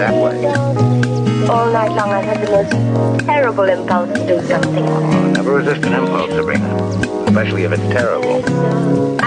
that way. All night long I've had the most terrible impulse to do something. Oh, never resist an impulse, Sabrina, especially if it's terrible.